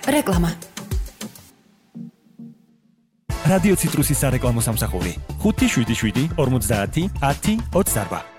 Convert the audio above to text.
რეკლამა. რადიო ციტრუსის სარეკლამო სამსახური 577 50 10 28.